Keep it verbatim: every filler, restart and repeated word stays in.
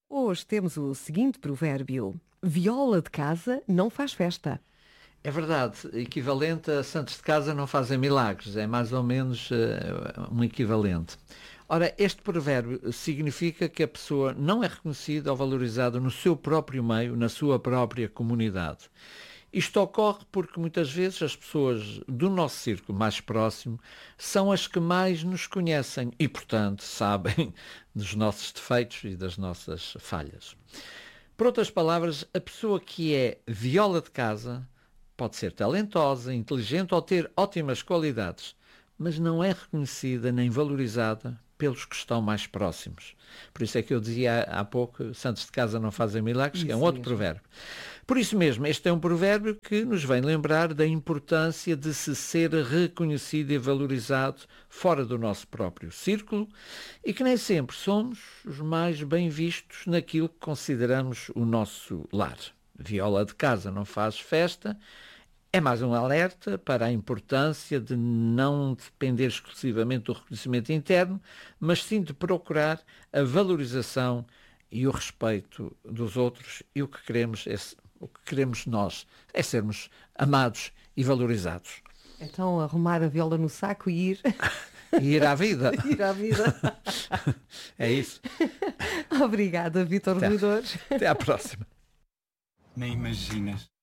Hoje temos o seguinte provérbio: viola de casa não faz festa. É verdade, equivalente a santos de casa não fazem milagres, é mais ou menos uh, um equivalente. Ora, este provérbio significa que a pessoa não é reconhecida ou valorizada no seu próprio meio, na sua própria comunidade. Isto ocorre porque muitas vezes as pessoas do nosso círculo mais próximo são as que mais nos conhecem e, portanto, sabem dos nossos defeitos e das nossas falhas. Por outras palavras, a pessoa que é viola de casa pode ser talentosa, inteligente ou ter ótimas qualidades, mas não é reconhecida nem valorizada pelos que estão mais próximos. Por isso é que eu dizia há pouco, santos de casa não fazem milagres, que é um Isso outro mesmo. provérbio. Por isso mesmo, este é um provérbio que nos vem lembrar da importância de se ser reconhecido e valorizado fora do nosso próprio círculo e que nem sempre somos os mais bem vistos naquilo que consideramos o nosso lar. Viola de casa não faz festa. É mais um alerta para a importância de não depender exclusivamente do reconhecimento interno, mas sim de procurar a valorização e o respeito dos outros, e o que queremos, é, o que queremos nós é sermos amados e valorizados. Então, arrumar a viola no saco e ir, E ir à vida. ir à vida. É isso. Obrigada, Vítor Até, Ruidores. até à próxima. Nem imaginas.